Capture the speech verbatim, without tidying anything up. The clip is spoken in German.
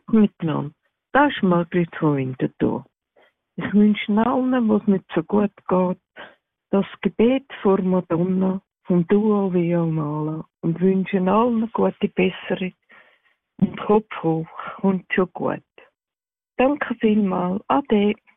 Miteinander. Das ist Margrit von Winterthur. Ich wünsche allen, wo es nicht so gut geht, das Gebet vor Madonna vom Duo Via Mala und wünsche allen eine gute Besserung und Kopf hoch, kommt schon gut. Danke vielmals. Ade.